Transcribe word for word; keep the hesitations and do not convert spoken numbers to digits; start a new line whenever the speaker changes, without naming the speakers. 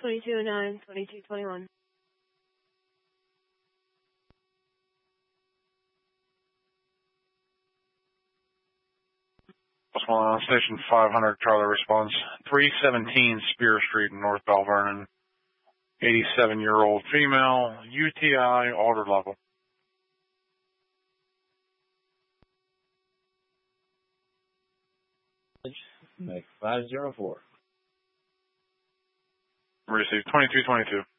twenty-two oh nine, twenty-two twenty-one.
Uh, Station five hundred, Charlie response. three seventeen Spear Street in North Bell Vernon. eighty-seven-year-old female, U T I, order level.
Make five zero four.
Received twenty-two twenty-two.